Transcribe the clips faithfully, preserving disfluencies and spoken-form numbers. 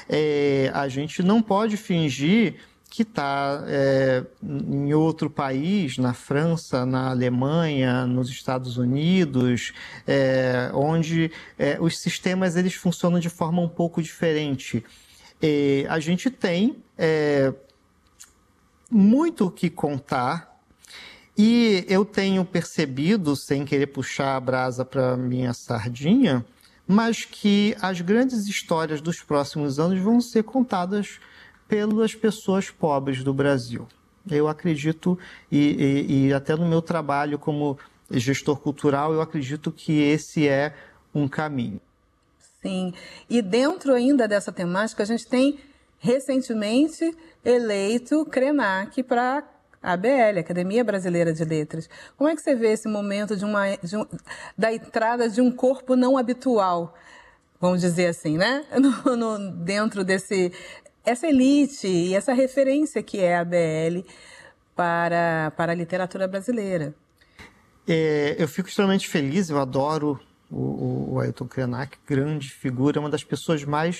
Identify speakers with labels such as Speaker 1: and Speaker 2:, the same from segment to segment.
Speaker 1: é, a gente não pode fingir que está é, em outro país, na França, na Alemanha, nos Estados Unidos, é, onde é, os sistemas eles funcionam de forma um pouco diferente. É, a gente tem é, muito o que contar e eu tenho percebido, sem querer puxar a brasa para minha sardinha, mas que as grandes histórias dos próximos anos vão ser contadas pelas pessoas pobres do Brasil. Eu acredito, e, e, e até no meu trabalho como gestor cultural, eu acredito que esse é um caminho.
Speaker 2: Sim, e dentro ainda dessa temática, a gente tem recentemente eleito Krenak para a A B L, Academia Brasileira de Letras. Como é que você vê esse momento de uma, de um, da entrada de um corpo não habitual, vamos dizer assim, né? No, no, dentro desse... essa elite e essa referência que é a A B L para, para a literatura brasileira.
Speaker 1: É, eu fico extremamente feliz, eu adoro o, o, o Ailton Krenak, grande figura, uma das pessoas mais,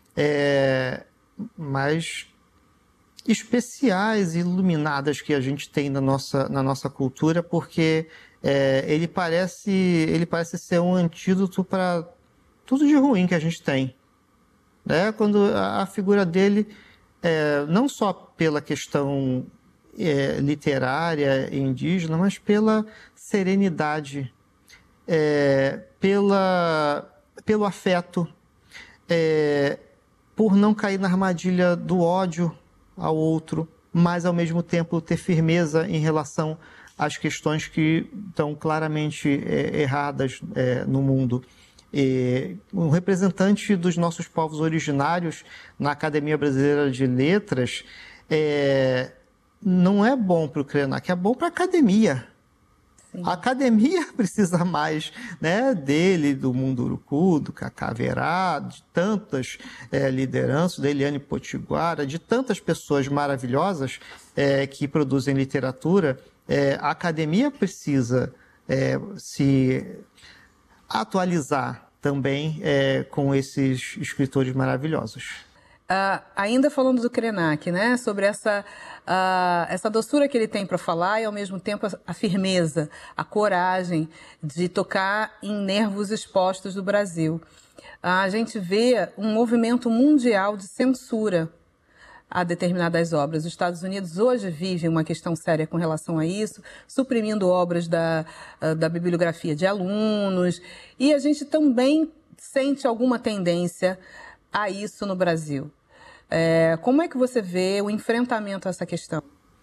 Speaker 1: é, mais especiais e iluminadas que a gente tem na nossa, na nossa cultura, porque é, ele, parece, ele parece ser um antídoto para tudo de ruim que a gente tem. É, quando a, a figura dele, é, não só pela questão é, literária indígena, mas pela serenidade, é, pela, pelo afeto, é, por não cair na armadilha do ódio ao outro, mas ao mesmo tempo ter firmeza em relação às questões que estão claramente é, erradas é, no mundo. E um representante dos nossos povos originários na Academia Brasileira de Letras é, não é bom para o Krenak, é bom para a academia. Sim. A academia precisa mais, né, dele, do Munduruku, do Cacaverá, de tantas é, lideranças, da Eliane Potiguara, de tantas pessoas maravilhosas é, que produzem literatura. É, a academia precisa é, se atualizar também é, com esses escritores maravilhosos.
Speaker 2: Uh, ainda falando do Krenak, né, sobre essa, uh, essa doçura que ele tem para falar e, ao mesmo tempo, a, a firmeza, a coragem de tocar em nervos expostos do Brasil. Uh, a gente vê um movimento mundial de censura a determinadas obras. Os Estados Unidos hoje vivem uma questão séria com relação a isso, suprimindo obras da, da bibliografia de alunos, e a gente também sente alguma tendência a isso no Brasil. É, como é que você vê o enfrentamento a essa questão?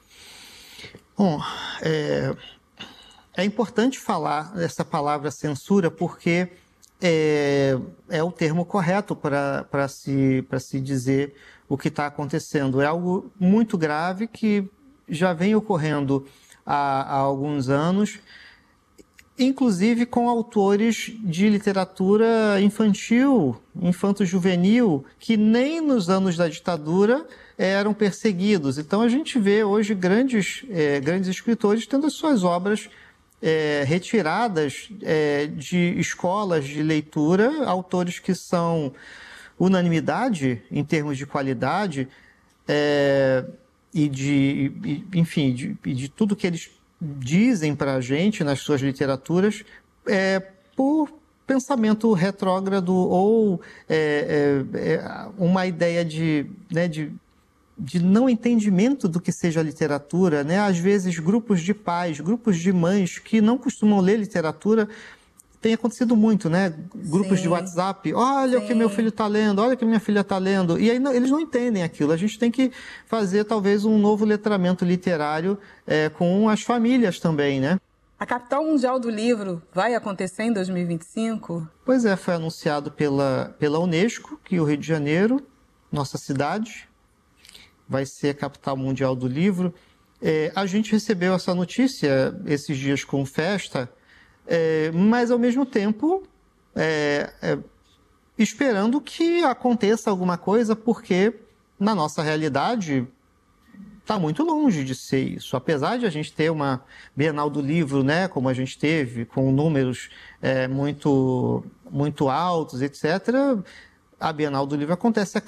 Speaker 1: Bom, é, é importante falar essa palavra censura porque é, é o termo correto para para se, para se dizer o que está acontecendo. É algo muito grave que já vem ocorrendo há, há alguns anos, inclusive com autores de literatura infantil, infanto-juvenil, que nem nos anos da ditadura eram perseguidos. Então a gente vê hoje grandes, é, grandes escritores tendo as suas obras é, retiradas é, de escolas de leitura, autores que são unanimidade em termos de qualidade é, e de, e, enfim, de, de tudo que eles dizem para a gente nas suas literaturas, é, por pensamento retrógrado ou é, é, é, uma ideia de, né, de, de não entendimento do que seja literatura, né? Às vezes grupos de pais, grupos de mães que não costumam ler literatura. Tem acontecido muito, né? Grupos Sim. de WhatsApp, olha Sim. o que meu filho está lendo, olha o que minha filha está lendo. E aí não, eles não entendem aquilo. A gente tem que fazer, talvez, um novo letramento literário é, com as famílias também, né?
Speaker 2: A capital mundial do livro vai acontecer em dois mil e vinte e cinco?
Speaker 1: Pois é, foi anunciado pela, pela Unesco que o Rio de Janeiro, nossa cidade, vai ser a capital mundial do livro. É, a gente recebeu essa notícia esses dias com festa, É, mas, ao mesmo tempo, é, é, esperando que aconteça alguma coisa, porque, na nossa realidade, está muito longe de ser isso. Apesar de a gente ter uma Bienal do Livro, né, como a gente teve, com números é, muito, muito altos, etcétera, a Bienal do Livro acontece a